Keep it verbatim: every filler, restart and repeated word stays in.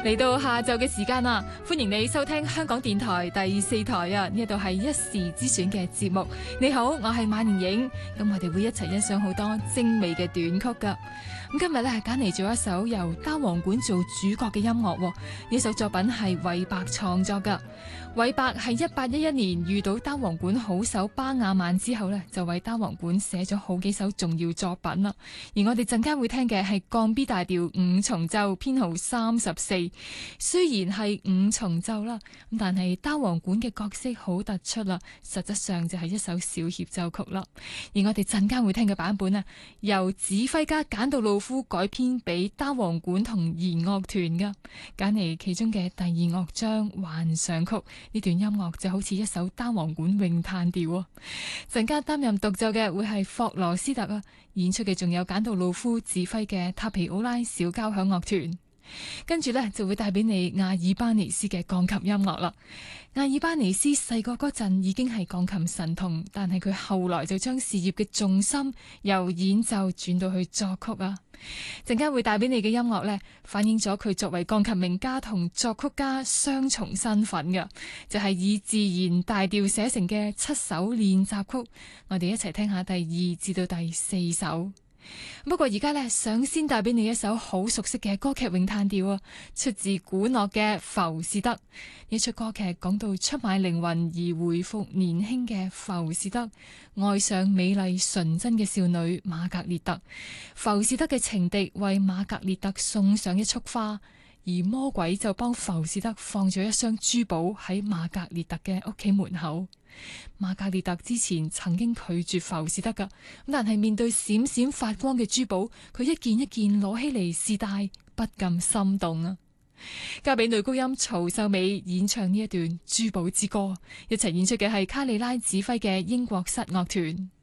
嚟到下晝嘅時間啦，歡迎你收聽香港電台第四台啊！呢度係一時之選嘅節目。你好，我係馬年影，咁我哋會一齊欣賞好多精美嘅短曲噶。咁今日咧揀嚟做一首由單簧管做主角嘅音樂，呢首作品係韋伯創作噶。韋伯係一八一一年遇到單簧管好手巴雅曼之後呢，就為單簧管寫咗好幾首重要作品啦。而我哋陣間會聽嘅係降 B 大調五重奏編號三十四，雖然係五重奏啦，咁但係單簧管嘅角色好突出啦，實質上就係一首小協奏曲啦。而我哋陣間會聽嘅版本啊，由指揮家簡杜魯夫改編俾單簧管同弦樂團噶，揀嚟其中嘅第二樂章幻想曲。呢段音樂就好似一首單簧管詠嘆調啊！陣間擔任獨奏嘅會係霍羅斯特啊，演出嘅仲有簡杜魯夫指揮嘅塔皮奧拉小交響樂團。跟住呢，就會帶俾你亞爾巴尼斯嘅鋼琴音樂啦。亞爾巴尼斯細個嗰陣已經係鋼琴神童，但係佢後來就將事業嘅重心由演奏轉到去作曲啊。陣間會帶俾你嘅音樂呢，反映咗佢作為鋼琴名家同作曲家雙重身份嘅，就係以自然大調寫成嘅七首練習曲。我哋一齊聽下第二至到第四首。不過而家呢，想先帶俾你一首好熟悉嘅歌劇詠嘆調啊，出自古諾嘅《浮士德》。呢出歌劇講到出賣靈魂而回復年輕嘅浮士德，愛上美麗純真嘅少女瑪格列特。浮士德嘅情敵為瑪格列特送上一束花，而魔鬼就幫浮士德放咗一箱珠寶喺瑪格列特嘅屋企門口。瑪格列特之前曾經拒絕浮士德噶，但係面對閃閃發光嘅珠寶，佢一件一件攞起嚟試戴，不禁心動啊！交俾女高音曹秀美演唱呢一段珠寶之歌，一齊演出嘅係卡利拉指揮嘅英國室樂團。